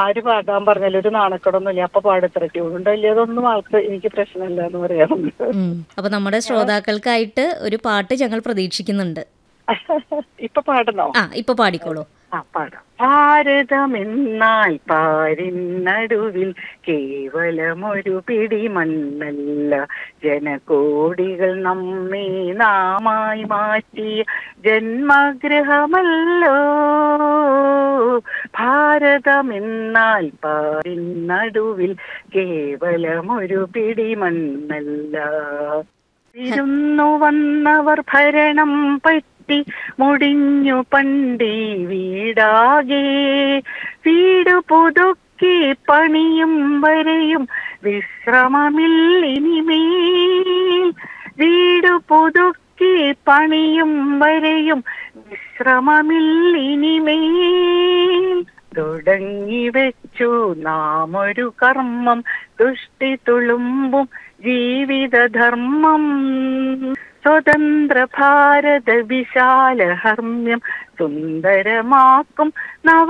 ആര് പാടാൻ പറഞ്ഞാലും ഒരു നാണക്കേടൊന്നുമില്ല, അപ്പൊ പാടത്ര ട്യൂണുണ്ടോ ഇല്ലതൊന്നും ആൾക്ക് എനിക്ക് പ്രശ്നമില്ല എന്ന് പറയാറുണ്ട്. അപ്പൊ നമ്മുടെ ശ്രോതാക്കൾക്കായിട്ട് ഒരു പാട്ട് ഞങ്ങൾ പ്രതീക്ഷിക്കുന്നുണ്ട്. ഇപ്പൊ പാടണോ? ഇപ്പൊ പാടിക്കോളൂ. പാടാം. ഭാരതമെന്നാൽ പാരിനടുവിൽ കേവലമൊരു പിടി മണ്ണല്ല, ജനകോടികൾ നമ്മെ നാമായി മാറ്റിയ ജന്മഗൃഹമല്ലോ. ഭാരതമെന്നാൽ പാരിനടുവിൽ കേവലമൊരു പിടി മണ്ണല്ല. ഇരുന്നു വന്നവർ ഭരണം പറ്റി മുടിഞ്ഞു പണ്ടേ വീടാകെ, വീട് പുതുക്കി പണിയും വരെയും വിശ്രമമില്ലിനിമേൽ. വീട് പുതുക്കി പണിയും വരെയും വിശ്രമമില്ലിനിമേൽ. തുടങ്ങി വെച്ചു നാം ഒരു കർമ്മം, ദുഷ്ടി തുളുമ്പും ജീവിതധർമ്മം. സ്വതന്ത്ര ഭാരത വിശാലഹർമ്മ്യം സുന്ദരമാക്കും നവ